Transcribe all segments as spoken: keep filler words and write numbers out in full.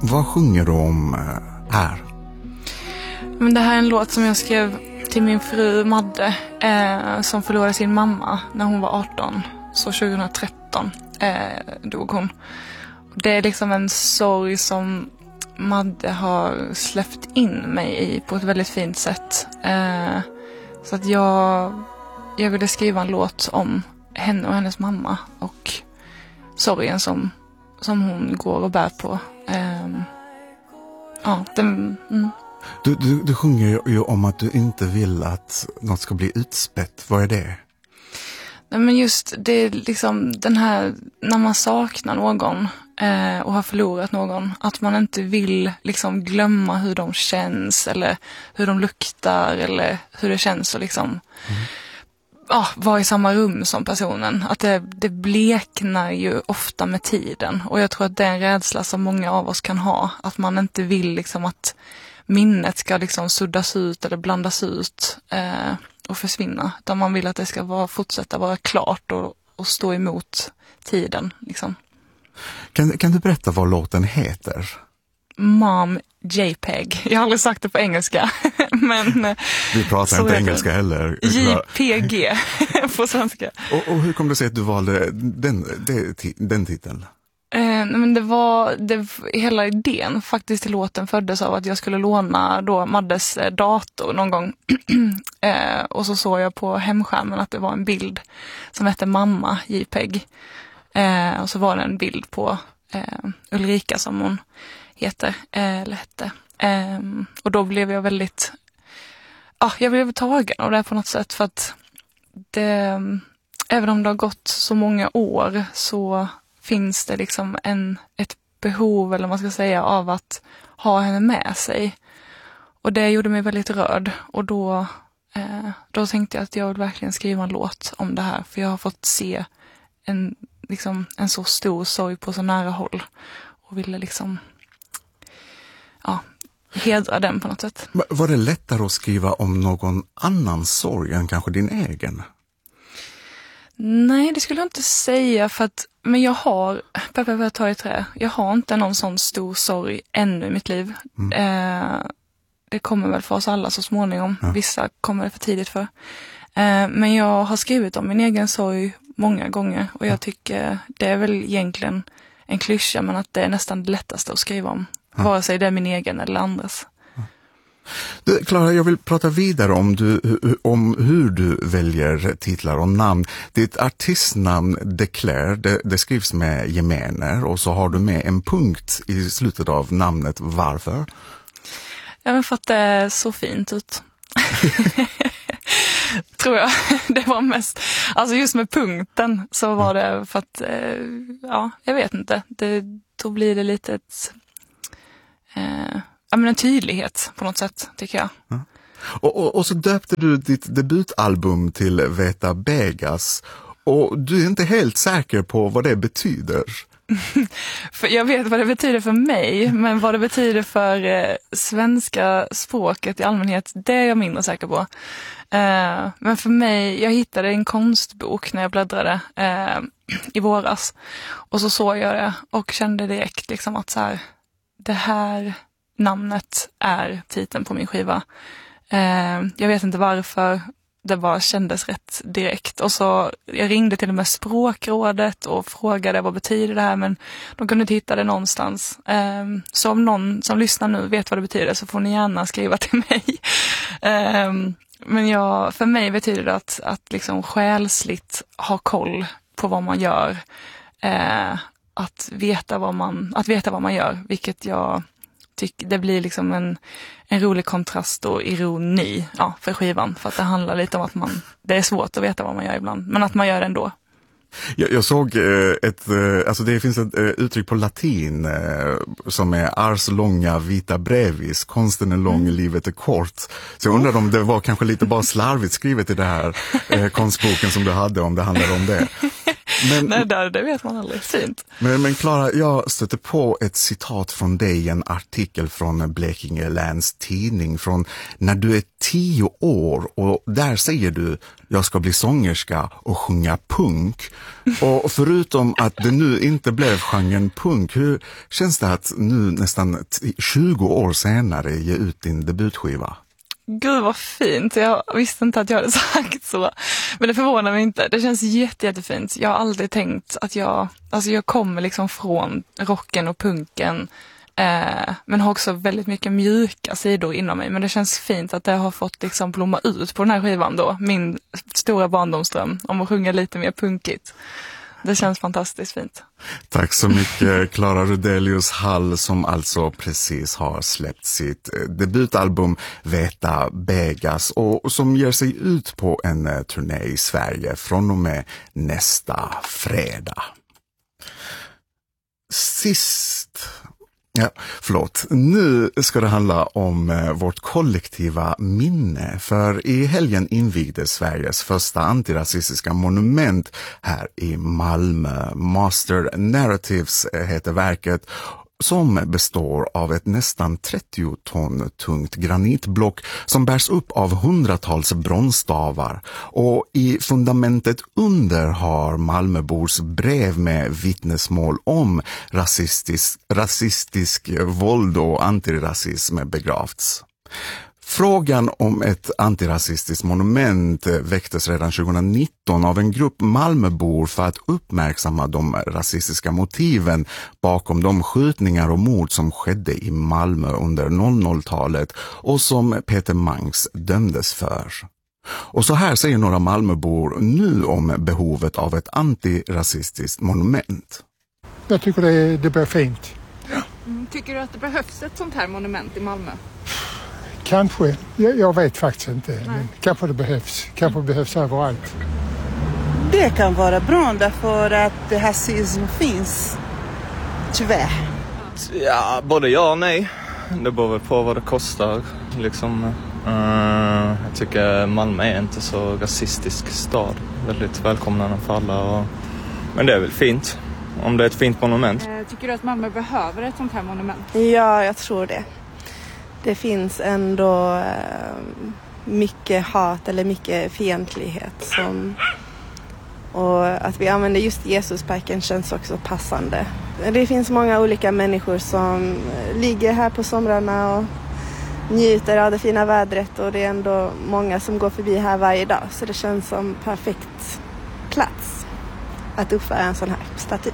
vad sjunger du om äh, här? Men det här är en låt som jag skrev till min fru Madde eh, som förlorade sin mamma när hon var arton. Så tjugohundratretton eh, dog hon. Det är liksom en sorg som Madde har släppt in mig i på ett väldigt fint sätt. Eh, så att jag, jag ville skriva en låt om henne och hennes mamma och sorgen som, som hon går och bär på. Eh, ja, den... Mm. Du, du, du sjunger ju om att du inte vill att något ska bli utspätt. Vad är det? Nej, men just det är liksom den här när man saknar någon eh, och har förlorat någon, att man inte vill liksom glömma hur de känns eller hur de luktar eller hur det känns att liksom mm. ja, vara i samma rum som personen. Att det, det bleknar ju ofta med tiden, och jag tror att det är en rädsla som många av oss kan ha, att man inte vill liksom att minnet ska liksom suddas ut eller blandas ut eh, och försvinna. Utan man vill att det ska vara, fortsätta vara klart och, och stå emot tiden. Liksom. Kan, kan du berätta vad låten heter? Mom JPEG. Jag har aldrig sagt det på engelska. Men vi pratar inte engelska heller. J P G på svenska. Och, och hur kom det sig att du valde den, den, den titeln? Eh, men det var, det, hela idén faktiskt till låten föddes av att jag skulle låna då Maddes eh, dator någon gång. eh, och så såg jag på hemskärmen att det var en bild som hette Mamma JPEG. Eh, och så var det en bild på eh, Ulrika som hon heter, eh, eller hette. Eh, och då blev jag väldigt, ja, ah, jag blev tagen av det på något sätt, för att det, även om det har gått så många år så finns det liksom en, ett behov, eller man ska säga, av att ha henne med sig. Och det gjorde mig väldigt rörd. Och då, eh, då tänkte jag att jag vill verkligen skriva en låt om det här. För jag har fått se en, liksom, en så stor sorg på så nära håll. Och ville liksom ja, hedra den på något sätt. Var det lättare att skriva om någon annans sorg än kanske din egen? Nej, det skulle jag inte säga, för att, men jag har, peppar för att ta i trä, jag har inte någon sån stor sorg ännu i mitt liv. Mm. Eh, det kommer väl för oss alla så småningom, ja. Vissa kommer det för tidigt för. Eh, men jag har skrivit om min egen sorg många gånger, och jag ja. tycker det är väl egentligen en klyscha, men att det är nästan det lättaste att skriva om, ja. vare sig det är min egen eller andras. Du, Clara, jag vill prata vidare om, du, om hur du väljer titlar och namn. Ditt artistnamn Declare, det, det skrivs med gemener, och så har du med en punkt i slutet av namnet. Varför? Ja, men för att det är så fint ut. Tror jag. Det var mest, alltså just med punkten så var det för att, ja, jag vet inte. Det, då blir det lite ett... Eh, Ja, men en tydlighet på något sätt, tycker jag. Ja. Och, och, och så döpte du ditt debutalbum till Veta Begas. Och du är inte helt säker på vad det betyder. För jag vet vad det betyder för mig, men vad det betyder för eh, svenska språket i allmänhet, det är jag mindre säker på. Eh, men för mig, jag hittade en konstbok när jag bläddrade eh, i våras. Och så såg jag det och kände direkt liksom att så här, det här... namnet är titeln på min skiva. Eh, jag vet inte varför, det bara kändes rätt direkt. Och så jag ringde till och med Språkrådet och frågade vad betyder det här, men de kunde inte hitta det någonstans. Eh, så om någon som lyssnar nu vet vad det betyder så får ni gärna skriva till mig. Eh, men jag, för mig betyder det att, att liksom själsligt ha koll på vad man gör. Eh, att veta vad man, att veta vad man gör, vilket jag tycker det blir liksom en, en rolig kontrast och ironi, ja, för skivan, för att det handlar lite om att man, det är svårt att veta vad man gör ibland, men att man gör det ändå. Jag, jag såg eh, ett, eh, alltså det finns ett eh, uttryck på latin eh, som är ars longa vita brevis, konsten är lång, mm. livet är kort. Så jag undrar om det var kanske lite bara slarvigt skrivet i det här eh, konstboken som du hade, om det handlade om det. Men, Nej, det, det vet man aldrig. Fint. Men, men Clara, jag stötte på ett citat från dig i en artikel från Blekinge Läns Tidning från när du är tio år och där säger du jag ska bli sångerska och sjunga punk. Och förutom att det nu inte blev genren punk, hur känns det att nu nästan tjugo år senare ge ut din debutskiva? Gud vad fint, jag visste inte att jag hade sagt så. Men det förvånar mig inte, det känns jätte, jättefint. Jag har aldrig tänkt att jag, alltså jag kommer liksom från rocken och punken. Eh, men har också väldigt mycket mjuka sidor inom mig. Men det känns fint att det har fått liksom blomma ut på den här skivan då. Min stora barndomsdröm om att sjunga lite mer punkigt. Det känns fantastiskt fint. Tack så mycket Clara Rudelius Hall som alltså precis har släppt sitt debutalbum Veta Begas och som ger sig ut på en turné i Sverige från och med nästa fredag. Sist... Ja, förlåt. Nu ska det handla om eh, vårt kollektiva minne. För i helgen invigdes Sveriges första antirasistiska monument här i Malmö. Master Narratives heter verket som består av ett nästan trettio ton tungt granitblock som bärs upp av hundratals bronsstavar. Och i fundamentet under har Malmöbors brev med vittnesmål om rasistisk, rasistisk våld och antirasism begravts. Frågan om ett antirasistiskt monument väcktes redan tjugonitton av en grupp Malmöbor för att uppmärksamma de rasistiska motiven bakom de skjutningar och mord som skedde i Malmö under noll noll-talet och som Peter Mangs dömdes för. Och så här säger några Malmöbor nu om behovet av ett antirasistiskt monument. Jag tycker det, det blir fint. Mm, tycker du att det behövs ett sånt här monument i Malmö? Kanske. Jag, jag vet faktiskt inte. Men kanske det behövs. Kanske det behövs överallt. Det kan vara bra därför att rasism finns. Tyvärr. Ja, både ja och nej. Det beror väl på vad det kostar. Liksom, uh, jag tycker Malmö är inte så rasistisk stad. Väldigt välkomnande för alla. Och, men det är väl fint. Om det är ett fint monument. Tycker du att Malmö behöver ett sånt här monument? Ja, jag tror det. Det finns ändå eh, mycket hat eller mycket fientlighet. Som, och att vi använder just Jesusparken känns också passande. Det finns många olika människor som ligger här på somrarna och njuter av det fina vädret. Och det är ändå många som går förbi här varje dag. Så det känns som perfekt plats att uppföra en sån här staty.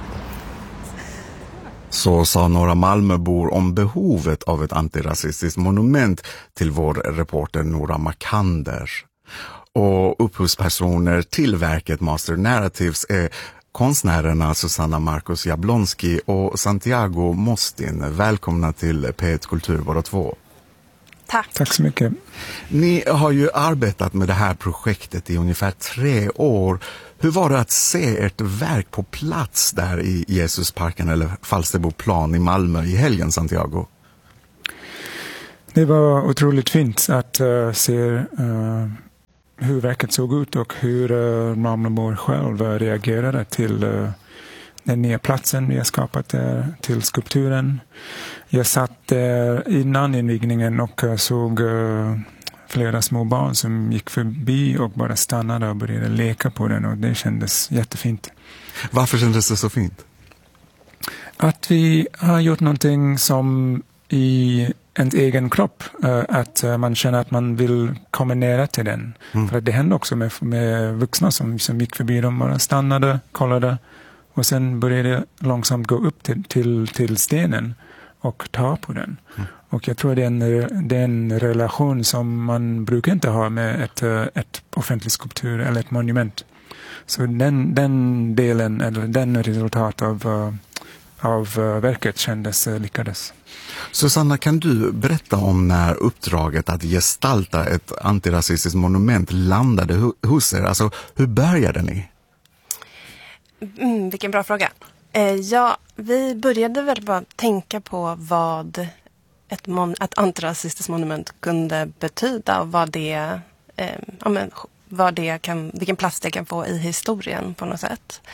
Så sa några Malmöbor om behovet av ett antirasistiskt monument till vår reporter Nora Makander. Och upphovspersoner till verket Master Narratives är konstnärerna Susanna Marcus Jablonski och Santiago Mostin. Välkomna till P ett Kultur båda två. Tack. Tack så mycket. Ni har ju arbetat med det här projektet i ungefär tre år. Hur var det att se ert verk på plats där i Jesusparken eller Falsterboplan i Malmö i helgen, Santiago? Det var otroligt fint att uh, se uh, hur verket såg ut och hur uh, Malmöbor själv uh, reagerade till uh, den nya platsen vi har skapat där, till skulpturen. Jag satt där innan invigningen och uh, såg uh, flera små barn som gick förbi och bara stannade och började leka på den och det kändes jättefint. Varför kändes det så fint? Att vi har gjort någonting som i en egen kropp, att man känner att man vill komma nära till den. Mm. För att det hände också med, med vuxna som, som gick förbi dem, bara stannade, kollade och sen började långsamt gå upp till, till, till stenen och ta på den. Mm. Och jag tror det är, en, det är en relation som man brukar inte ha med ett, ett offentligt skulptur eller ett monument. Så den, den delen, eller den resultat av, av verket kändes lyckades. Susanna, kan du berätta om när uppdraget att gestalta ett antirasistiskt monument landade hos er? Alltså, hur började ni? Mm, vilken bra fråga. Eh, ja, vi började väl bara tänka på vad ett, mon- ett antirasistiskt monument kunde betyda och vad det, eh, ja, men, vad det kan, vilken plats det kan få i historien på något sätt.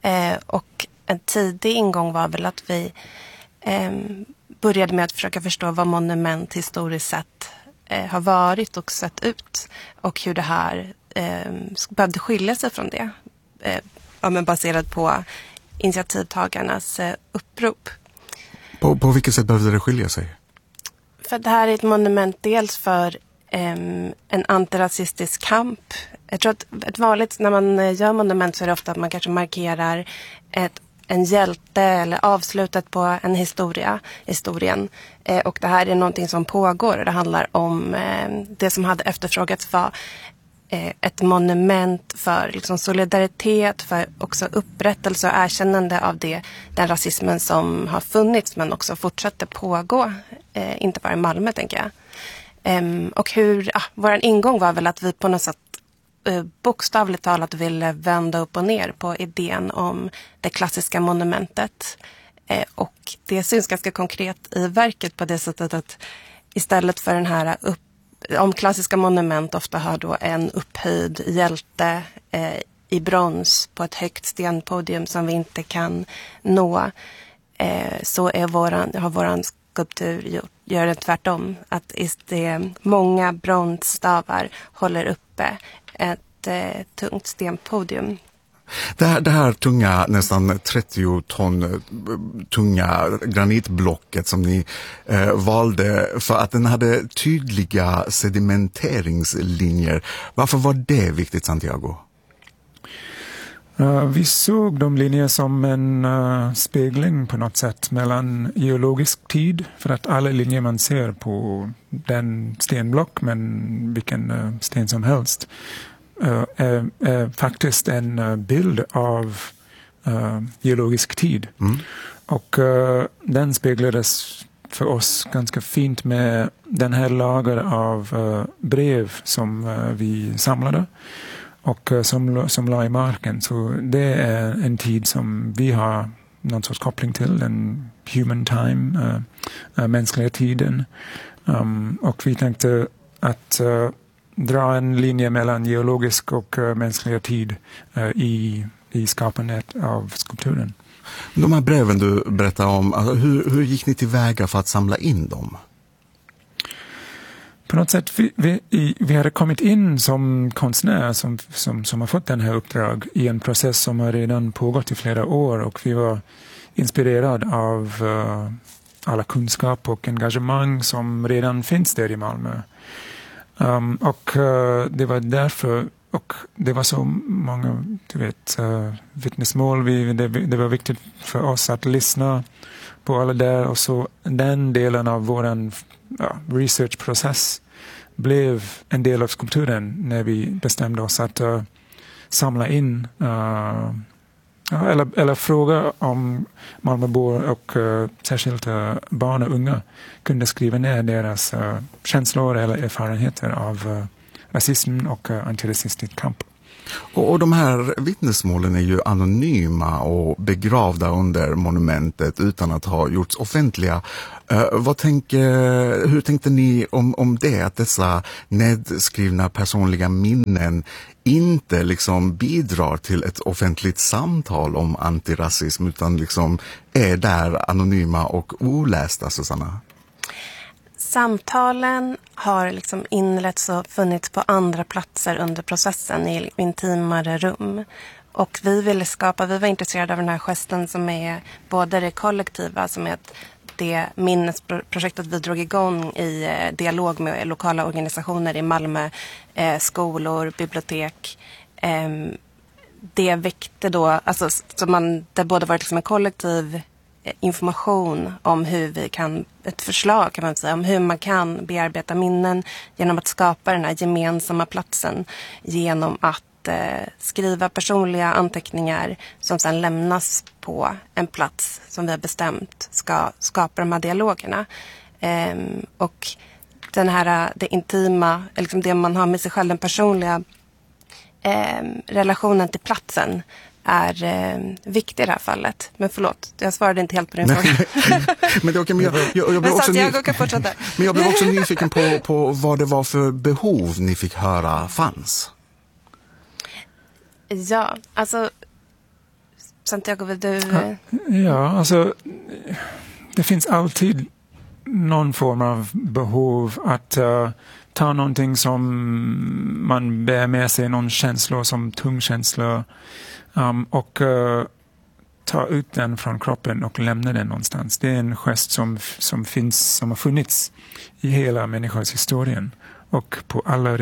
Eh, och en tidig ingång var väl att vi eh, började med att försöka förstå vad monument historiskt sett eh, har varit och sett ut. Och hur det här eh, behövde skilja sig från det. Eh, ja, men baserat på initiativtagarnas eh, upprop. På, på vilket sätt behövde det skilja sig? För det här är ett monument dels för eh, en antirasistisk kamp. Jag tror att ett vanligt, när man gör monument så är det ofta att man kanske markerar ett, en hjälte eller avslutat på en historia, historien. Eh, och det här är någonting som pågår och det handlar om eh, det som hade efterfrågats var eh, ett monument för liksom, solidaritet, för också upprättelse och erkännande av det, den rasismen som har funnits men också fortsätter pågå, eh, inte bara i Malmö tänker jag. Eh, och hur, ah, vår ingång var väl att vi på något sätt bokstavligt talat ville vända upp och ner på idén om det klassiska monumentet. Eh, och det syns ganska konkret i verket på det sättet att istället för den här upp, om klassiska monument ofta har då en upphöjd hjälte eh, i brons på ett högt stenpodium som vi inte kan nå, eh, så är våran, har våran skulptur gjort, gör det tvärtom. Att det, många bronsstavar håller uppe ett eh, tungt stenpodium. Det här, det här tunga, nästan trettio ton tunga granitblocket som ni eh, valde för att den hade tydliga sedimenteringslinjer. Varför var det viktigt, Santiago? Uh, vi såg de linjer som en uh, spegling på något sätt mellan geologisk tid, för att alla linjer man ser på den stenblock, men vilken uh, sten som helst, uh, är, är faktiskt en uh, bild av uh, geologisk tid. Mm. Och uh, den speglades för oss ganska fint med den här lager av uh, brev som uh, vi samlade och som, som la i marken. Så det är en tid som vi har någon sorts koppling till, den human time, uh, uh, mänskliga tiden. Um, och vi tänkte att uh, dra en linje mellan geologisk och uh, mänskliga tid uh, i, i skapandet av skulpturen. De här breven du berättar om, alltså, hur, hur gick ni tillväga för att samla in dem? På något sätt, vi, vi, vi hade kommit in som konstnär som, som, som har fått den här uppdrag i en process som har redan pågått i flera år, och vi var inspirerade av uh, alla kunskap och engagemang som redan finns där i Malmö. Um, och uh, det var därför, och det var så många, du vet, uh, vittnesmål, vi, det, det var viktigt för oss att lyssna på alla där, och så den delen av våran ja, researchprocess blev en del av skulpturen när vi bestämde oss att uh, samla in uh, ja, eller, eller fråga om Malmöbor och uh, särskilt uh, barn och unga kunde skriva ner deras uh, känslor eller erfarenheter av uh, rasism och uh, antirasistisk kamp. Och, och de här vittnesmålen är ju anonyma och begravda under monumentet utan att ha gjorts offentliga. Uh, vad tänker, hur tänkte ni om, om det, att dessa nedskrivna personliga minnen inte liksom bidrar till ett offentligt samtal om antirasism utan liksom är där anonyma och olästa, Susanna? Samtalen har liksom inletts och funnits på andra platser under processen i intimare rum. Och vi ville skapa, vi var intresserade av den här gesten som är både det kollektiva, som är det minnesprojektet vi drog igång i eh, dialog med lokala organisationer i Malmö, eh, skolor, bibliotek. Eh, det väckte då, alltså så man, det både var liksom en kollektiv information om hur vi kan, ett förslag kan man säga, om hur man kan bearbeta minnen genom att skapa den här gemensamma platsen, genom att eh, skriva personliga anteckningar som sedan lämnas på en plats som vi har bestämt ska skapa de här dialogerna. Eh, och den här, det intima, liksom det man har med sig själv, den personliga eh, relationen till platsen är eh, viktig i det här fallet. Men förlåt, jag svarade inte helt på din fråga. men, det, okay, men, jag, jag, jag, blev men också jag ny... kan fortsätta. men jag blev också nyfiken på, på vad det var för behov ni fick höra fanns. Ja, alltså Santiago, vill du... Ja, alltså det finns alltid någon form av behov att uh, ta någonting som man bär med sig, någon känsla som tung känsla um, och uh, ta ut den från kroppen och lämna den någonstans. Det är en gest som, som finns, som har funnits i hela människans historien och på alla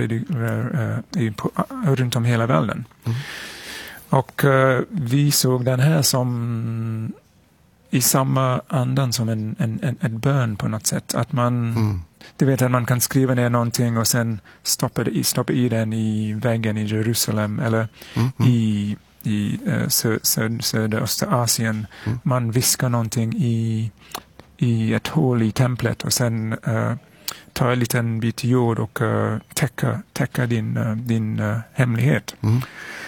uh, på, uh, runt om hela världen. Mm. Och uh, vi såg den här som i samma andan som en, en, en, en bön på något sätt. Att man, mm. du vet att man kan skriva ner någonting och sen stoppa, i, stoppa i den i väggen i Jerusalem eller mm. Mm. i, i uh, sö, sö, södra Östasien. Mm. Man viskar någonting i, i ett hål i templet och sen uh, tar en liten bit jord och uh, täcker, täcker din, uh, din uh, hemlighet. Mm.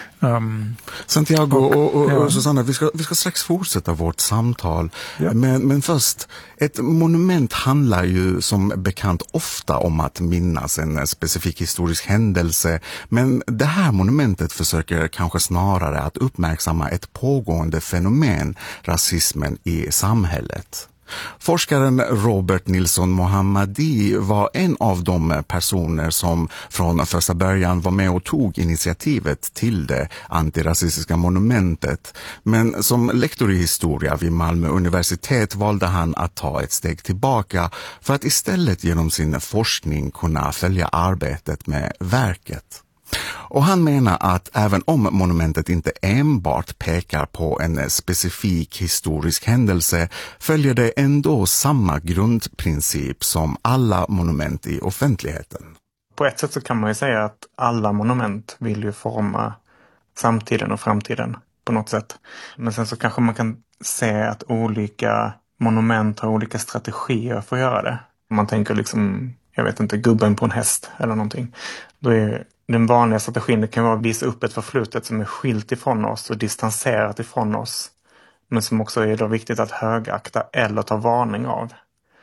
Um, Santiago och, och, och, ja. och Susanna, vi ska, vi ska strax fortsätta vårt samtal. Ja. Men, men först, ett monument handlar ju som bekant ofta om att minnas en specifik historisk händelse. Men det här monumentet försöker kanske snarare att uppmärksamma ett pågående fenomen, rasismen i samhället. Forskaren Robert Nilsson Mohammadi var en av de personer som från första början var med och tog initiativet till det antirasistiska monumentet. Men som lektor i historia vid Malmö universitet valde han att ta ett steg tillbaka för att istället genom sin forskning kunna följa arbetet med verket. Och han menar att även om monumentet inte enbart pekar på en specifik historisk händelse följer det ändå samma grundprincip som alla monument i offentligheten. På ett sätt så kan man ju säga att alla monument vill ju forma samtiden och framtiden på något sätt. Men sen så kanske man kan se att olika monument har olika strategier för att göra det. Om man tänker liksom, jag vet inte, gubben på en häst eller någonting. Då är den vanliga strategin, det kan vara att visa upp ett förflutet som är skilt ifrån oss och distanserat ifrån oss. Men som också är då viktigt att högakta eller ta varning av.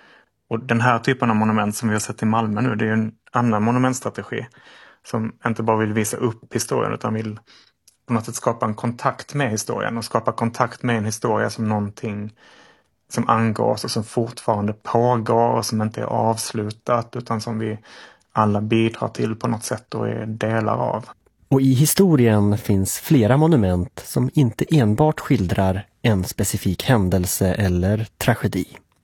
Och den här typen av monument som vi har sett i Malmö nu, det är en annan monumentstrategi. Som inte bara vill visa upp historien utan vill på något sätt skapa en kontakt med historien. Och skapa kontakt med en historia som någonting som angår oss och som fortfarande pågår och som inte är avslutat utan som vi alla bidrar till på något sätt och är delar av. Och i historien finns flera monument som inte enbart skildrar en specifik händelse eller tragedi.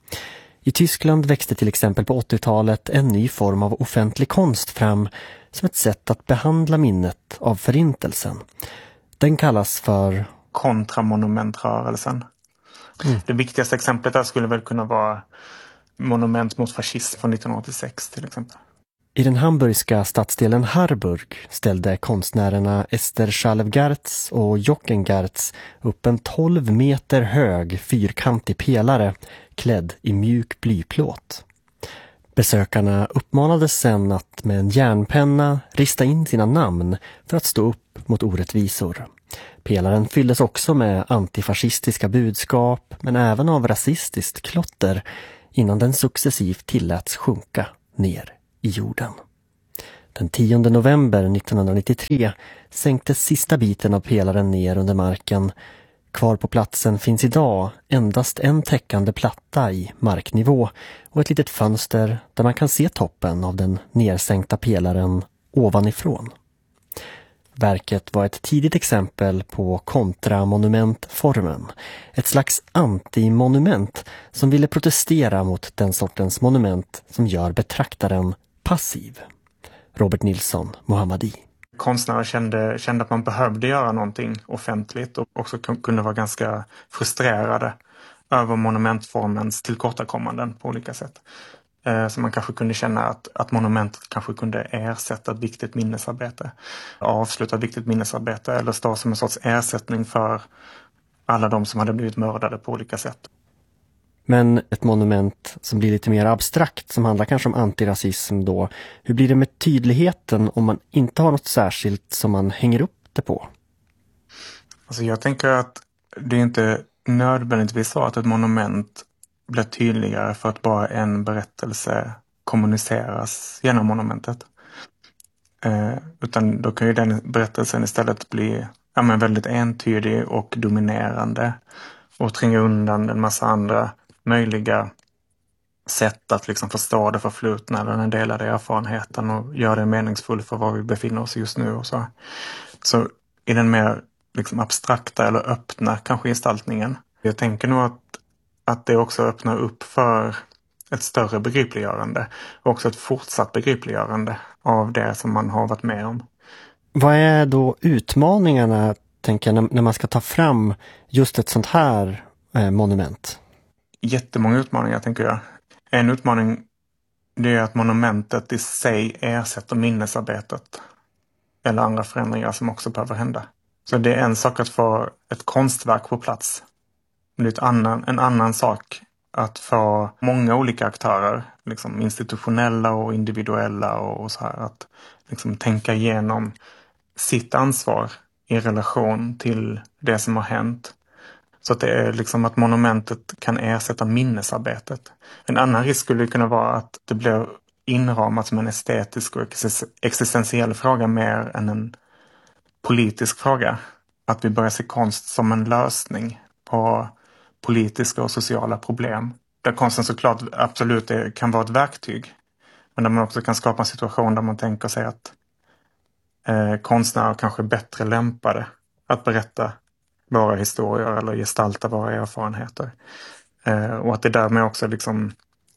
I Tyskland växte till exempel på åttiotalet en ny form av offentlig konst fram som ett sätt att behandla minnet av förintelsen. Den kallas för kontramonumentrörelsen. Mm. Det viktigaste exemplet där skulle väl kunna vara monument mot fascism från nittonhundraåttiosex till exempel. I den hamburgska stadsdelen Harburg ställde konstnärerna Esther Schalevgartz och Jochen Gartz upp en tolv meter hög fyrkantig pelare klädd i mjuk blyplåt. Besökarna uppmanades sen att med en järnpenna rista in sina namn för att stå upp mot orättvisor. Pelaren fylldes också med antifascistiska budskap men även av rasistiskt klotter innan den successivt tilläts sjunka ner i jorden. Den tionde november nittonhundranittiotre sänktes sista biten av pelaren ner under marken. Kvar på platsen finns idag endast en täckande platta i marknivå och ett litet fönster där man kan se toppen av den nersänkta pelaren ovanifrån. Verket var ett tidigt exempel på kontramonumentformen, ett slags antimonument som ville protestera mot den sortens monument som gör betraktaren passiv. Robert Nilsson Mohammadi. Konstnärer kände, kände att man behövde göra någonting offentligt och också kunde vara ganska frustrerade över monumentformens tillkortakommanden på olika sätt. Så man kanske kunde känna att, att monumentet kanske kunde ersätta ett viktigt minnesarbete. Avsluta ett viktigt minnesarbete eller stå som en sorts ersättning för alla de som hade blivit mördade på olika sätt. Men ett monument som blir lite mer abstrakt, som handlar kanske om antirasism då. Hur blir det med tydligheten om man inte har något särskilt som man hänger upp det på? Alltså jag tänker att det är inte nödvändigtvis så att ett monument blir tydligare för att bara en berättelse kommuniceras genom monumentet. Eh, utan då kan ju den berättelsen istället bli ja, men väldigt entydig och dominerande och tränga undan en massa andra möjliga sätt att liksom förstå det förflutna eller den delade erfarenheten och göra det meningsfull för var vi befinner oss just nu och så. Så i den mer liksom abstrakta eller öppna kanske gestaltningen. Jag tänker nog att, att det också öppnar upp för ett större begripliggörande och också ett fortsatt begripliggörande av det som man har varit med om. Vad är då utmaningarna, tänker jag, när man ska ta fram just ett sånt här eh, monument? Jättemånga utmaningar, tänker jag. En utmaning, det är att monumentet i sig ersätter minnesarbetet eller andra förändringar som också behöver hända. Så det är en sak att få ett konstverk på plats. Det är ett annan, en annan sak att få många olika aktörer, liksom institutionella och individuella och, och så här, att liksom tänka igenom sitt ansvar i relation till det som har hänt. Så att det är liksom att monumentet kan ersätta minnesarbetet. En annan risk skulle kunna vara att det blir inramat som en estetisk och existentiell fråga mer än en politisk fråga. Att vi börjar se konst som en lösning på politiska och sociala problem. Där konsten såklart absolut är, kan vara ett verktyg. Men där man också kan skapa en situation där man tänker sig att eh, konstnärer kanske är bättre lämpade att berätta våra historier eller gestalta våra erfarenheter. Eh, och att det därmed också liksom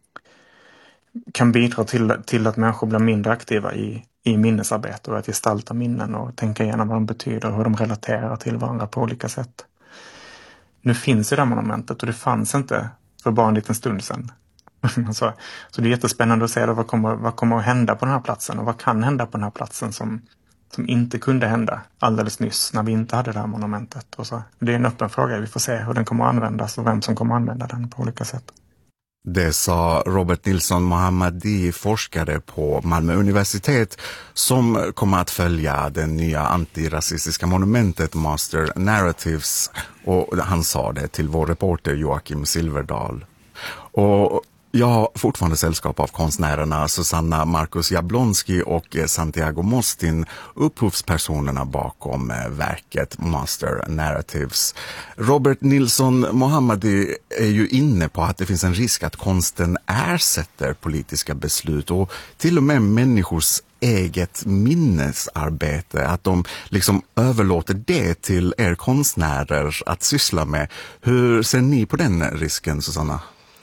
kan bidra till, till att människor blir mindre aktiva i, i minnesarbete och att gestalta minnen och tänka igenom vad de betyder och hur de relaterar till varandra på olika sätt. Nu finns ju det här monumentet och det fanns inte för bara en liten stund sedan. så, så det är jättespännande att se då, vad, kommer, vad kommer att hända på den här platsen och vad kan hända på den här platsen som, som inte kunde hända alldeles nyss när vi inte hade det här monumentet. Och så. Det är en öppen fråga, vi får se hur den kommer att användas och vem som kommer att använda den på olika sätt. Det sa Robert Nilsson Mohammadi, forskare på Malmö universitet, som kommer att följa det nya antirasistiska monumentet Master Narratives, och han sa det till vår reporter Joakim Silverdal. Och jag har fortfarande sällskap av konstnärerna Susanna Marcus Jablonski och Santiago Mostin, upphovspersonerna bakom verket Master Narratives. Robert Nilsson Mohammadi är ju inne på att det finns en risk att konsten ersätter politiska beslut och till och med människors eget minnesarbete, att de liksom överlåter det till er konstnärer att syssla med. Hur ser ni på den risken, Susanna?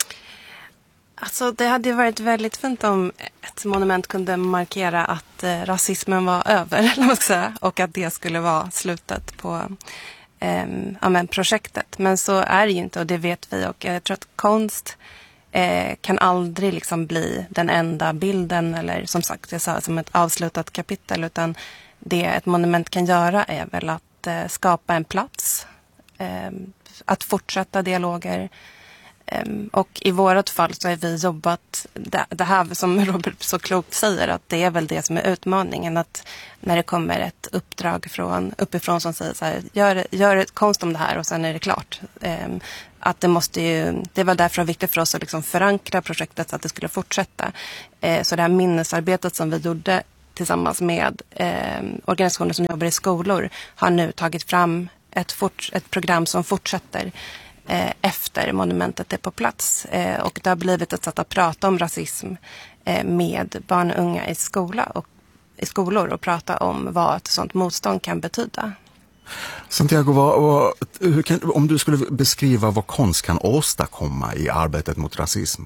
Alltså, det hade ju varit väldigt fint om ett monument kunde markera att eh, rasismen var över, eller vad ska jag säga, och att det skulle vara slutet på eh, ja, men projektet. Men så är det ju inte, och det vet vi, och jag tror att konst eh, kan aldrig liksom bli den enda bilden eller som sagt, jag sa, som ett avslutat kapitel, utan det ett monument kan göra är väl att eh, skapa en plats, eh, att fortsätta dialoger. Um, och i vårat fall så har vi jobbat, det, det här som Robert så klokt säger, att det är väl det som är utmaningen, att när det kommer ett uppdrag från uppifrån som säger så här, gör, gör ett konst om det här och sen är det klart. Um, att det måste ju, det var därför viktigt för oss att liksom förankra projektet så att det skulle fortsätta. Uh, så det här minnesarbetet som vi gjorde tillsammans med uh, organisationer som jobbar i skolor har nu tagit fram ett, fort, ett program som fortsätter efter monumentet är på plats. Och det har blivit ett sätt att prata om rasism med barn och unga i, skola och, i skolor och prata om vad ett sånt motstånd kan betyda. Santiago, vad, vad, hur kan, om du skulle beskriva vad konst kan åstadkomma i arbetet mot rasism?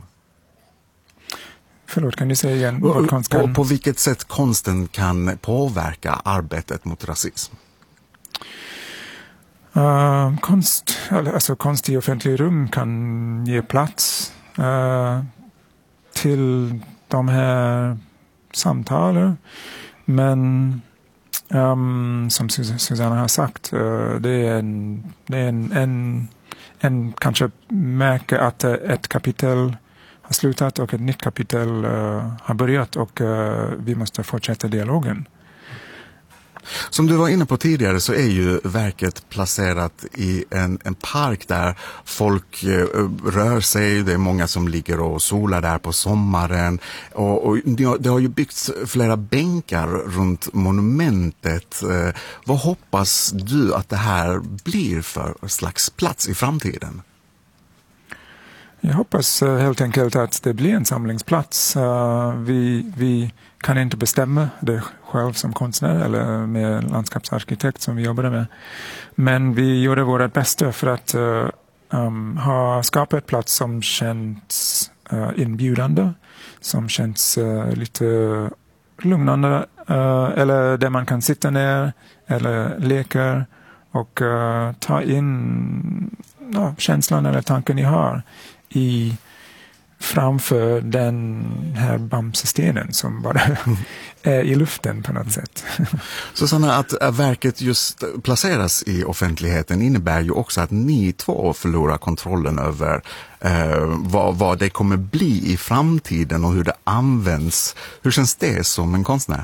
Förlåt, kan du säga igen vad konst kan... På, på vilket sätt konsten kan påverka arbetet mot rasism? Uh, konst, alltså konst i offentliga rum kan ge plats uh, till de här samtalen. Men um, som Susanna har sagt, uh, det är en, det är en, en, en kanske märke att ett kapitel har slutat och ett nytt kapitel uh, har börjat, och uh, vi måste fortsätta dialogen. Som du var inne på tidigare så är ju verket placerat i en, en park där folk eh, rör sig. Det är många som ligger och solar där på sommaren. Och, och det, har, det har ju byggts flera bänkar runt monumentet. Eh, vad hoppas du att det här blir för slags plats i framtiden? Jag hoppas uh, helt enkelt att det blir en samlingsplats. Uh, vi, vi kan inte bestämma det själv som konstnär eller med landskapsarkitekt som vi jobbade med. Men vi gjorde vårt bästa för att uh, um, ha skapat ett plats som känns uh, inbjudande, som känns uh, lite lugnande, uh, eller där man kan sitta ner eller leka och uh, ta in uh, känslan eller tanken ni har i framför den här bamsestenen som bara är i luften på något sätt. Susanna, att verket just placeras i offentligheten innebär ju också att ni två förlorar kontrollen över eh, vad, vad det kommer bli i framtiden och hur det används. Hur känns det som en konstnär?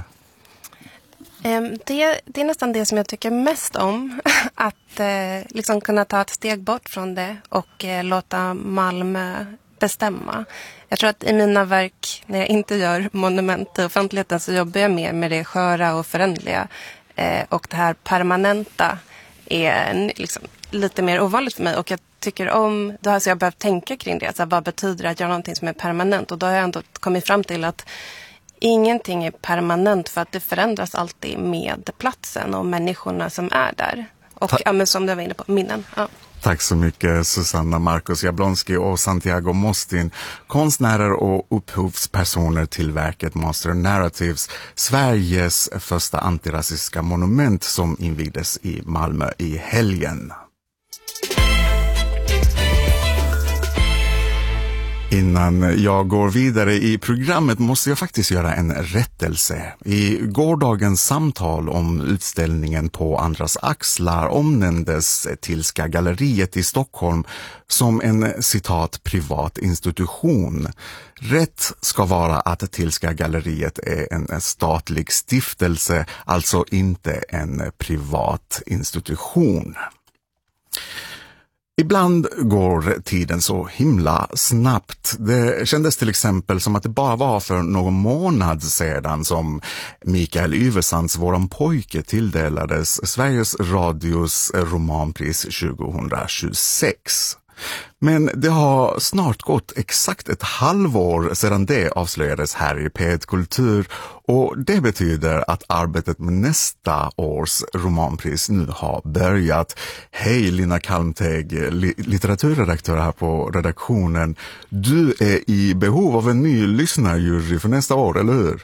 Det, det är nästan det som jag tycker mest om. Att eh, liksom kunna ta ett steg bort från det och eh, låta Malmö bestämma. Jag tror att i mina verk, när jag inte gör monument i offentligheten, så jobbar jag mer med det sköra och förändliga. Eh, och det här permanenta är liksom lite mer ovanligt för mig. Och jag tycker om, då har jag behövt tänka kring det. Alltså, vad betyder det att göra någonting som är permanent? Och då har jag ändå kommit fram till att ingenting är permanent, för att det förändras alltid med platsen och människorna som är där. Och ja, men som du var inne på, minnen. Ja. Tack så mycket Susanna Marcus Jablonski och Santiago Mostin, konstnärer och upphovspersoner till verket Master Narratives, Sveriges första antirasistiska monument som invigdes i Malmö i helgen. Innan jag går vidare i programmet måste jag faktiskt göra en rättelse. I gårdagens samtal om utställningen På andras axlar omnämndes Tilska galleriet i Stockholm som en citat privat institution. Rätt ska vara att Tilska galleriet är en statlig stiftelse, alltså inte en privat institution. Ibland går tiden så himla snabbt. Det kändes till exempel som att det bara var för någon månad sedan som Mikael Yversands Våran pojke tilldelades Sveriges Radios romanpris tjugohundratjugosex. Men det har snart gått exakt ett halvår sedan det avslöjades här i P ett Kultur, och det betyder att arbetet med nästa års romanpris nu har börjat. Hej Lina Kalmteg, li- litteraturredaktör här på redaktionen. Du är i behov av en ny lyssnarjury för nästa år, eller hur?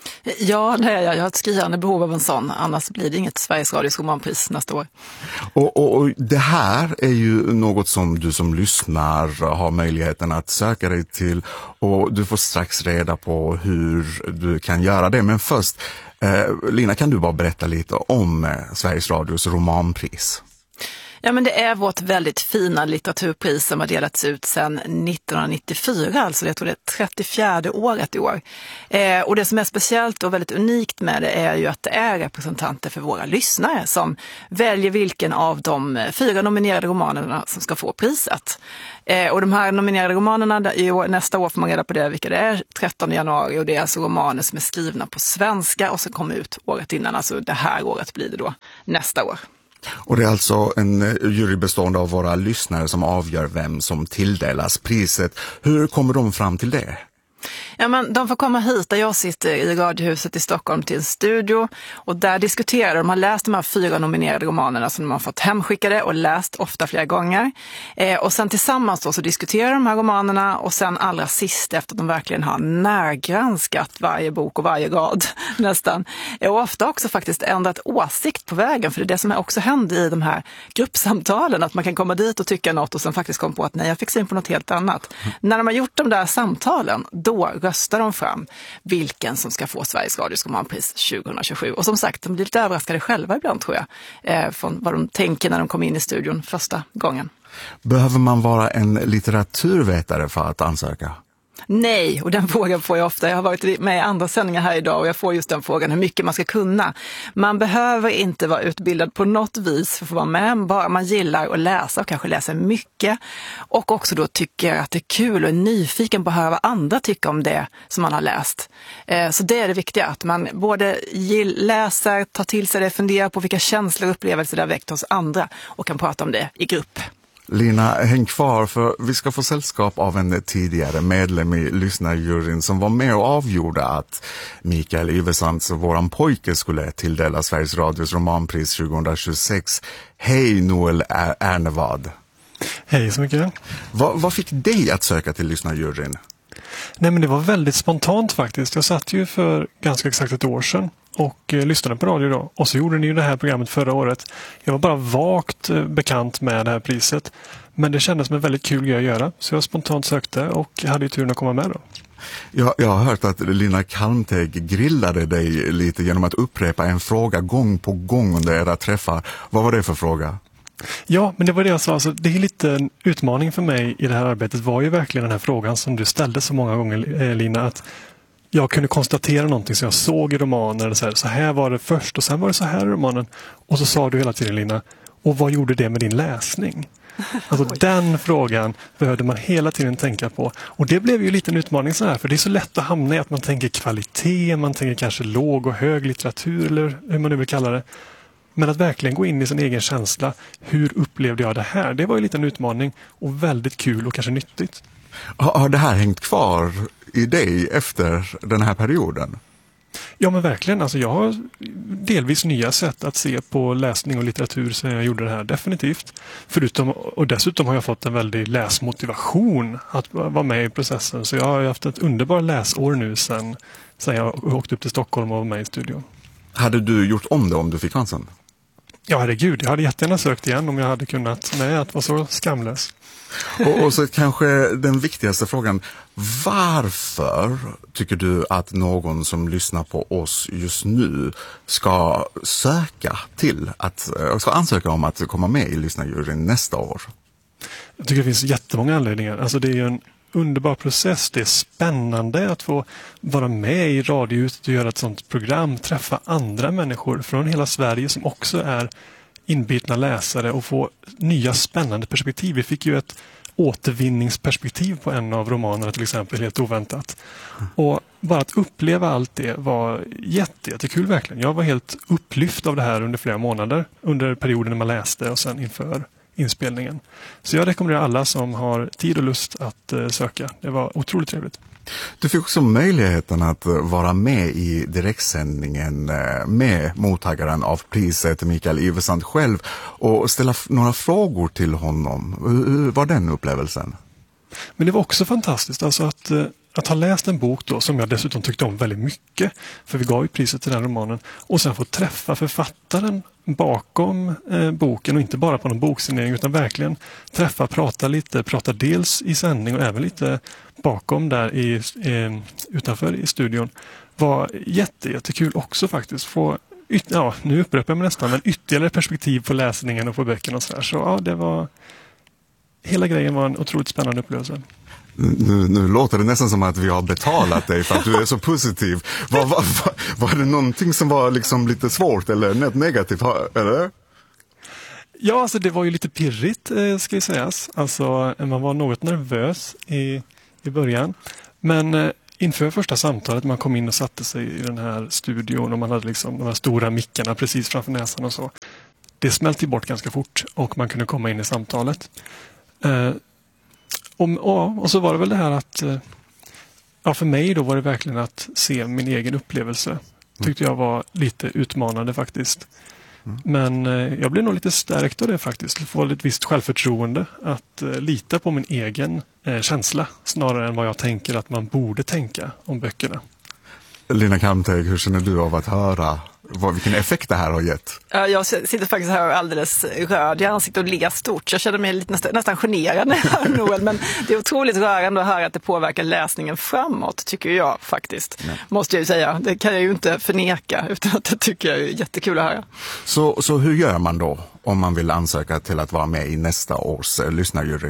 Ja, det är jag. Jag har ett skriande behov av en sån. Annars blir det inget Sveriges Radios romanpris nästa år. Och, och, och det här är ju något som du som lyssnar har möjligheten att söka dig till. Och du får strax reda på hur du kan göra det. Men först, eh, Lina, kan du bara berätta lite om eh, Sveriges Radios romanpris? Ja, men det är vårt väldigt fina litteraturpris som har delats ut sedan nittonhundranittiofyra, alltså jag tror det är trettiofjärde året i år. Eh, och det som är speciellt och väldigt unikt med det är ju att det är representanter för våra lyssnare som väljer vilken av de fyra nominerade romanerna som ska få priset. Eh, och de här nominerade romanerna, i år, nästa år får man reda på det, vilka det är, trettonde januari, och det är alltså romaner som är skrivna på svenska och som kommer ut året innan, alltså det här året blir det då nästa år. Och det är alltså en jury bestående av våra lyssnare som avgör vem som tilldelas priset. Hur kommer de fram till det? Ja, men de får komma hit där jag sitter i Radiohuset i Stockholm till en studio, och där diskuterar de, har läst de här fyra nominerade romanerna som de har fått hemskickade och läst ofta flera gånger. Eh, och sen tillsammans då så diskuterar de här romanerna, och sen allra sist efter att de verkligen har närgranskat varje bok och varje rad nästan. Och ofta också faktiskt ändrat åsikt på vägen, för det är det som också händer i de här gruppsamtalen, att man kan komma dit och tycka något och sen faktiskt komma på att nej, jag fick syn på något helt annat. Mm. När de har gjort de där samtalen, då röstar de fram vilken som ska få Sveriges Radios romanpris tjugohundratjugosju. Och som sagt, de blir lite överraskade själva ibland, tror jag, eh, från vad de tänker när de kommer in i studion första gången. Behöver man vara en litteraturvetare för att ansöka? Nej, och den frågan får jag ofta. Jag har varit med i andra sändningar här idag och jag får just den frågan, hur mycket man ska kunna. Man behöver inte vara utbildad på något vis för att få vara med, bara man gillar att läsa och kanske läser mycket och också då tycker att det är kul och är nyfiken på att höra vad andra tycker om det som man har läst. Så det är det viktiga, att man både läser, tar till sig det, funderar på vilka känslor och upplevelser det har väckt hos andra och kan prata om det i grupp. Lina, häng kvar för vi ska få sällskap av en tidigare medlem i lyssnarjuryn som var med och avgjorde att Mikael Yvesands, våran pojke, skulle tilldela Sveriges Radios romanpris tjugohundratjugosex. Hej Noel Ernevad. Hej så mycket. Vad, vad fick dig att söka till lyssnarjuryn? Nej, men det var väldigt spontant faktiskt. Jag satt ju för ganska exakt ett år sedan och eh, lyssnade på radio då. Och så gjorde ni ju det här programmet förra året. Jag var bara vagt eh, bekant med det här priset. Men det kändes som en väldigt kul grej att göra. Så jag spontant sökte och hade ju turen att komma med då. Jag, jag har hört att Lina Kalmteg grillade dig lite genom att upprepa en fråga gång på gång under era träffar. Vad var det för fråga? Ja, men det var det jag sa. Alltså, det är lite en utmaning för mig i det här arbetet var ju verkligen den här frågan som du ställde så många gånger, Lina, att jag kunde konstatera någonting som jag såg i romanen. Så här, så här var det först och sen var det så här i romanen. Och så sa du hela tiden, Lina, och vad gjorde det med din läsning? Alltså den frågan behövde man hela tiden tänka på. Och det blev ju lite en utmaning så här, för det är så lätt att hamna i att man tänker kvalitet, man tänker kanske låg och hög litteratur eller hur man nu vill kalla det. Men att verkligen gå in i sin egen känsla, hur upplevde jag det här? Det var ju lite en utmaning och väldigt kul och kanske nyttigt. Har, har det här hängt kvar i dig efter den här perioden? Ja, men verkligen. Alltså jag har delvis nya sätt att se på läsning och litteratur sen jag gjorde det här, definitivt. Förutom, och dessutom har jag fått en väldig läsmotivation att vara med i processen. Så jag har haft ett underbart läsår nu sen, sen jag åkte upp till Stockholm och var med i studion. Hade du gjort om det om du fick chansen? Ja, herregud. Jag hade jättegärna sökt igen om jag hade kunnat med att vara så skamlös. Och, och så kanske den viktigaste frågan. Varför tycker du att någon som lyssnar på oss just nu ska söka till att ska ansöka om att komma med i lyssnarjuryn nästa år? Jag tycker det finns jättemånga anledningar. Alltså det är ju en underbar process. Det är spännande att få vara med i radiohuset och göra ett sånt program. Träffa andra människor från hela Sverige som också är inbitna läsare och få nya spännande perspektiv. Vi fick ju ett återvinningsperspektiv på en av romanerna till exempel, helt oväntat. Och bara att uppleva allt det var jätte, jättekul verkligen. Jag var helt upplyft av det här under flera månader, under perioden när man läste och sen inför inspelningen. Så jag rekommenderar alla som har tid och lust att uh, söka. Det var otroligt trevligt. Du fick också möjligheten att vara med i direktsändningen med mottagaren av priset, Mikael Yvesand själv, och ställa några frågor till honom. Hur var den upplevelsen? Men det var också fantastiskt alltså att, att ha läst en bok då, som jag dessutom tyckte om väldigt mycket, för vi gav ju priset till den romanen, och sen få träffa författaren bakom eh, boken och inte bara på någon boksignering utan verkligen träffa, prata lite, prata dels i sändning och även lite bakom där i, eh, utanför i studion var jätte, jättekul också faktiskt. Få yt- ja, nu upprepar jag mig nästan, men ytterligare perspektiv på läsningen och på böckerna och så där. Så ja, det var hela grejen var en otroligt spännande upplevelse. Nu, nu låter det nästan som att vi har betalat dig för att du är så positiv. Var, var, var, var det någonting som var liksom lite svårt eller negativt? Eller? Ja, alltså det var ju lite pirrigt ska jag sägas. Alltså man var något nervös i, i början. Men inför första samtalet man kom in och satte sig i den här studion och man hade liksom de här stora mickarna precis framför näsan och så. Det smälte bort ganska fort och man kunde komma in i samtalet. Eh, Och, och, och så var det väl det här att ja, för mig då var det verkligen att se min egen upplevelse. Tyckte jag var lite utmanande faktiskt. Mm. Men eh, jag blev nog lite stärkt av det faktiskt. Få ett visst självförtroende att eh, lita på min egen eh, känsla snarare än vad jag tänker att man borde tänka om böckerna. Lina Kalmteg, hur känner du av att höra vad, vilken effekt det här har gett? Jag sitter faktiskt här alldeles röd i ansiktet och ler stort. Jag känner mig lite, nästan, nästan generad när jag hör Noel, men det är otroligt rörande att höra att det påverkar läsningen framåt, tycker jag faktiskt. Nej. Måste jag ju säga. Det kan jag ju inte förneka, utan att det tycker jag är jättekul att höra. Så, så hur gör man då om man vill ansöka till att vara med i nästa års eh, lyssnarjury?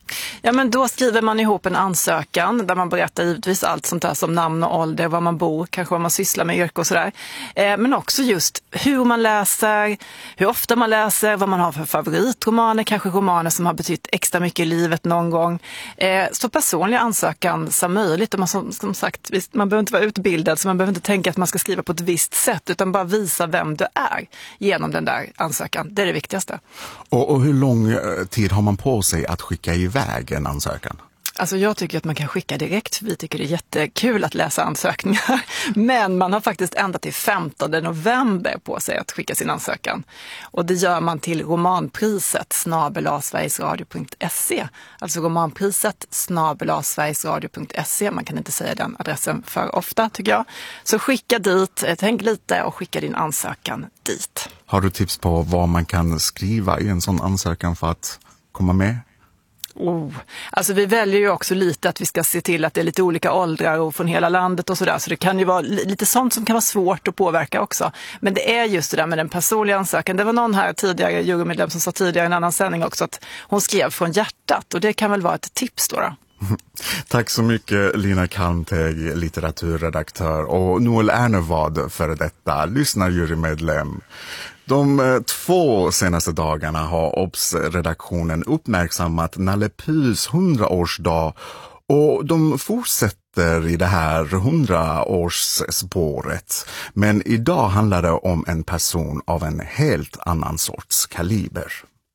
Ja, men då skriver man ihop en ansökan där man berättar givetvis allt sånt där som namn och ålder, var man bor, kanske vad man sysslar med, yrke och sådär. Eh, men också just hur man läser, hur ofta man läser, vad man har för favoritromaner, kanske romaner som har betytt extra mycket i livet någon gång. Eh, så personlig ansökan som möjligt. Och man, som, som sagt, man behöver inte vara utbildad, så man behöver inte tänka att man ska skriva på ett visst sätt, utan bara visa vem du är genom den där ansökan. Det är det viktigaste. Och, och hur lång tid har man på sig att skicka iväg en ansökan? Alltså jag tycker att man kan skicka direkt, för vi tycker det är jättekul att läsa ansökningar. Men man har faktiskt ända till femtonde november på sig att skicka sin ansökan. Och det gör man till romanpriset snabel-a sverigesradio punkt se. Alltså romanpriset snabel-a sverigesradio punkt se. Man kan inte säga den adressen för ofta, tycker jag. Så skicka dit, tänk lite och skicka din ansökan dit. Har du tips på vad man kan skriva i en sån ansökan för att komma med? Oh. Alltså vi väljer ju också lite att vi ska se till att det är lite olika åldrar och från hela landet och sådär. Så det kan ju vara lite sånt som kan vara svårt att påverka också. Men det är just det där med den personliga ansökan. Det var någon här tidigare, jurymedlem, som sa tidigare i en annan sändning också att hon skrev från hjärtat. Och det kan väl vara ett tips då då. Tack så mycket Lina Kalmteg, litteraturredaktör, och Noel Ernevad, för detta lyssnarjurymedlem. De två senaste dagarna har Obs-redaktionen uppmärksammat Nalle Puhs hundraårsdag, och de fortsätter i det här hundraårsspåret. Men idag handlar det om en person av en helt annan sorts kaliber.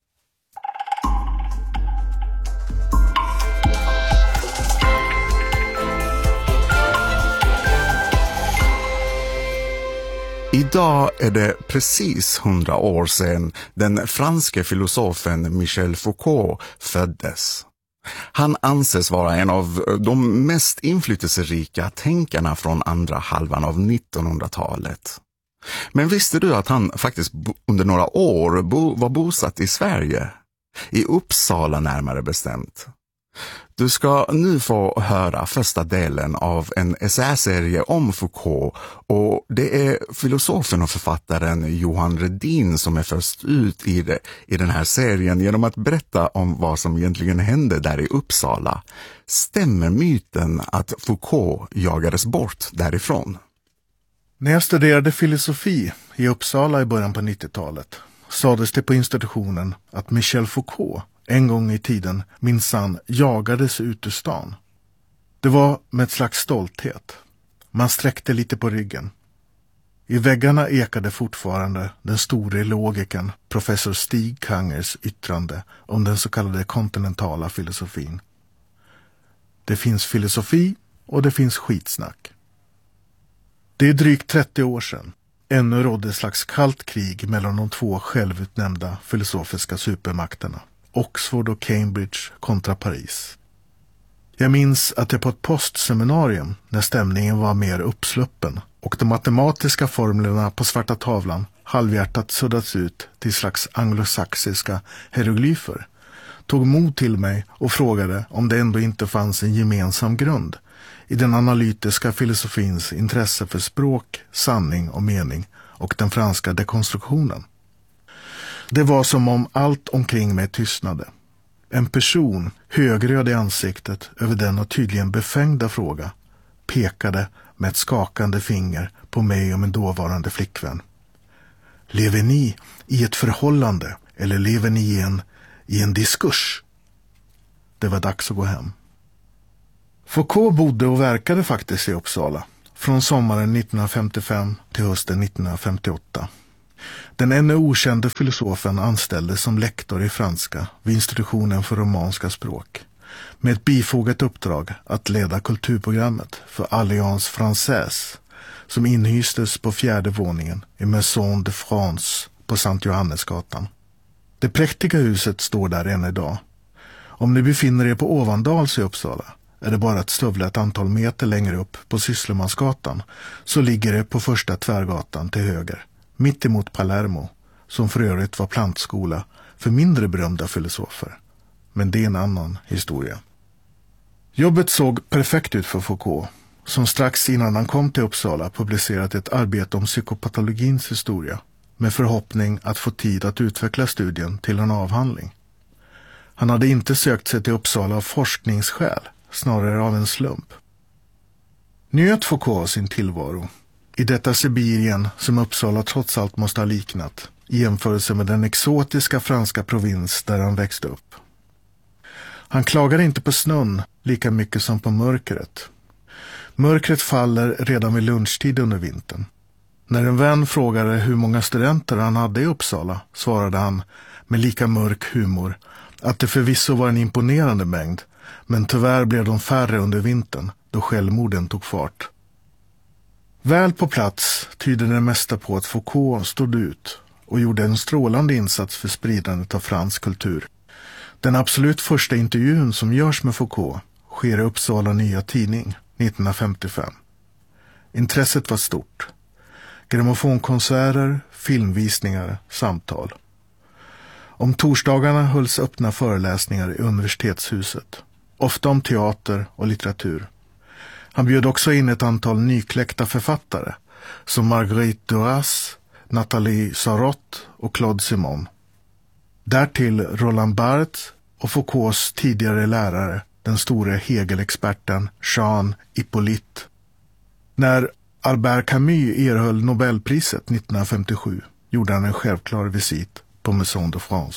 Idag är det precis hundra år sedan den franske filosofen Michel Foucault föddes. Han anses vara en av de mest inflytelserika tänkarna från andra halvan av nittonhundratalet. Men visste du att han faktiskt under några år bo- var bosatt i Sverige? I Uppsala närmare bestämt. Du ska nu få höra första delen av en essäserie om Foucault, och det är filosofen och författaren Johan Redin som är först ut i, det, i den här serien genom att berätta om vad som egentligen hände där i Uppsala. Stämmer myten att Foucault jagades bort därifrån? När jag studerade filosofi i Uppsala i början på nittiotalet sades det på institutionen att Michel Foucault en gång i tiden minsann jagades ut ur stan. Det var med ett slags stolthet. Man sträckte lite på ryggen. I väggarna ekade fortfarande den store logikern professor Stig Kangers yttrande om den så kallade kontinentala filosofin. Det finns filosofi och det finns skitsnack. Det är drygt trettio år sedan. Ännu rådde ett slags kallt krig mellan de två självutnämnda filosofiska supermakterna. Oxford och Cambridge kontra Paris. Jag minns att jag på ett postseminarium, när stämningen var mer uppsluppen och de matematiska formlerna på svarta tavlan halvhjärtat suddats ut till slags anglosaxiska hieroglyfer, tog mod till mig och frågade om det ändå inte fanns en gemensam grund i den analytiska filosofins intresse för språk, sanning och mening och den franska dekonstruktionen. Det var som om allt omkring mig tystnade. En person, högröd i ansiktet över denna tydligen befängda fråga, pekade med ett skakande finger på mig och min dåvarande flickvän. Lever ni i ett förhållande eller lever ni i en, i en diskurs? Det var dags att gå hem. Foucault bodde och verkade faktiskt i Uppsala från sommaren nittonhundrafemtiofem till hösten nittonhundrafemtioåtta. Den ännu okände filosofen anställdes som lektor i franska vid institutionen för romanska språk, med ett bifogat uppdrag att leda kulturprogrammet för Alliance Française, som inhystes på fjärde våningen i Maison de France på Sankt Johannesgatan. Det präktiga huset står där än idag. Om ni befinner er på Ovandals i Uppsala är det bara att stövla ett antal meter längre upp på Sysslemansgatan, så ligger det på första tvärgatan till höger, mitt emot Palermo, som för övrigt var plantskola för mindre berömda filosofer. Men det är en annan historia. Jobbet såg perfekt ut för Foucault, som strax innan han kom till Uppsala publicerat ett arbete om psykopatologins historia, med förhoppning att få tid att utveckla studien till en avhandling. Han hade inte sökt sig till Uppsala av forskningsskäl, snarare av en slump. Njöt Foucault sin tillvaro i detta Sibirien som Uppsala trots allt måste ha liknat, i jämförelse med den exotiska franska provins där han växte upp. Han klagade inte på snön lika mycket som på mörkret. Mörkret faller redan vid lunchtid under vintern. När en vän frågade hur många studenter han hade i Uppsala svarade han med lika mörk humor att det förvisso var en imponerande mängd, men tyvärr blev de färre under vintern då självmorden tog fart. Väl på plats tyder det mesta på att Foucault stod ut och gjorde en strålande insats för spridandet av fransk kultur. Den absolut första intervjun som görs med Foucault sker i Uppsala Nya Tidning nittonhundrafemtiofem. Intresset var stort. Grammofonkonserter, filmvisningar, samtal. Om torsdagarna hölls öppna föreläsningar i universitetshuset, ofta om teater och litteratur. Han bjöd också in ett antal nykläckta författare som Marguerite Duras, Nathalie Sarraute och Claude Simon. Därtill Roland Barthes och Foucaults tidigare lärare, den store Hegel-experten Jean Hippolyte. När Albert Camus erhöll Nobelpriset nittonhundrafemtiosju gjorde han en självklar visit på Maison de France.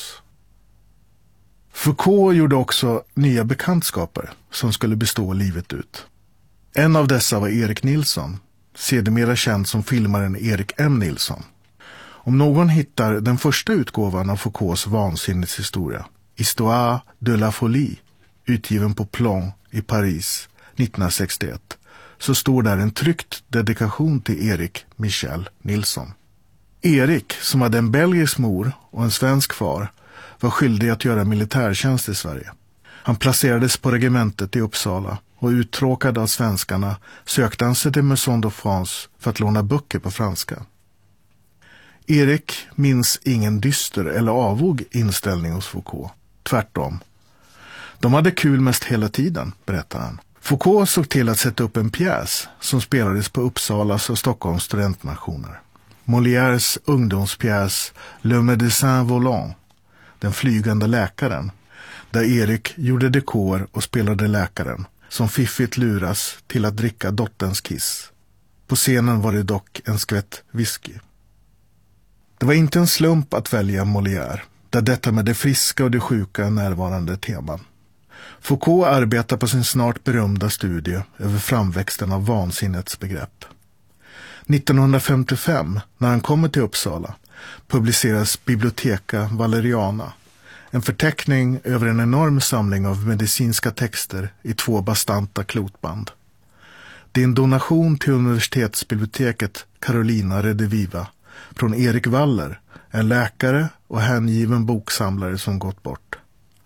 Foucault gjorde också nya bekantskaper som skulle bestå livet ut. En av dessa var Erik Nilsson, sedermera känd som filmaren Erik M. Nilsson. Om någon hittar den första utgåvan av Foucaults vansinneshistoria, Histoire de la folie, utgiven på Plon i Paris nittonhundrasextioett, så står där en tryckt dedikation till Erik Michel Nilsson. Erik, som hade en belgisk mor och en svensk far, var skyldig att göra militärtjänst i Sverige. Han placerades på regementet i Uppsala och uttråkad av svenskarna sökte han sig till Maison de France för att låna böcker på franska. Erik minns ingen dyster eller avog inställning hos Foucault. Tvärtom. De hade kul mest hela tiden, berättar han. Foucault såg till att sätta upp en pjäs som spelades på Uppsalas och Stockholms studentnationer. Molières ungdomspjäs Le Médecin Volant, den flygande läkaren, där Erik gjorde dekor och spelade läkaren, som fiffigt luras till att dricka dotterns kiss. På scenen var det dock en skvätt whisky. Det var inte en slump att välja Molière, där detta med det friska och det sjuka är närvarande teman. Foucault arbetar på sin snart berömda studie över framväxten av vansinnets begrepp. nittonhundrafemtiofem, när han kommer till Uppsala, publiceras Bibliotheca Valeriana, en förteckning över en enorm samling av medicinska texter i två bastanta klotband. Det är en donation till universitetsbiblioteket Carolina Rediviva från Erik Waller, en läkare och hängiven boksamlare som gått bort.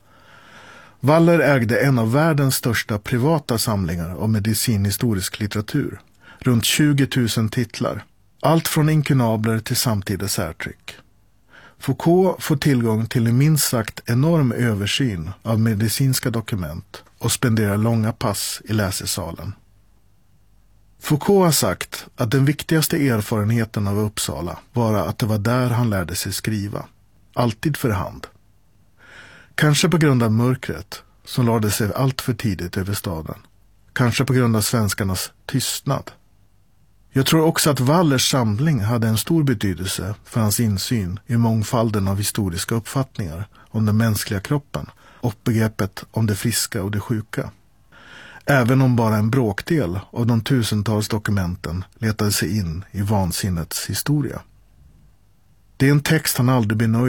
Waller ägde en av världens största privata samlingar av medicinhistorisk litteratur, runt tjugo tusen titlar, allt från inkunabler till samtida särtryck. Foucault får tillgång till en minst sagt enorm översyn av medicinska dokument och spenderar långa pass i läsesalen. Foucault har sagt att den viktigaste erfarenheten av Uppsala var att det var där han lärde sig skriva, alltid för hand. Kanske på grund av mörkret som lade sig allt för tidigt över staden. Kanske på grund av svenskarnas tystnad. Jag tror också att Wallers samling hade en stor betydelse för hans insyn i mångfalden av historiska uppfattningar om den mänskliga kroppen och begreppet om det friska och det sjuka. Även om bara en bråkdel av de tusentals dokumenten letade sig in i vansinnets historia. Det är en text han aldrig blir nöjd